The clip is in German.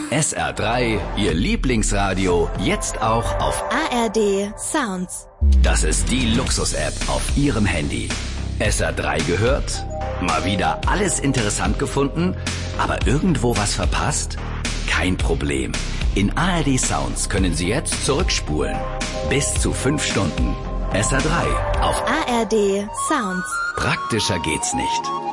SR3, Ihr Lieblingsradio, jetzt auch auf ARD Sounds. Das ist die Luxus-App auf Ihrem Handy. SR3 gehört? Mal wieder alles interessant gefunden, aber irgendwo was verpasst? Kein Problem. In ARD Sounds können Sie jetzt zurückspulen. Bis zu 5 Stunden. SR3 auf ARD Sounds. Praktischer geht's nicht.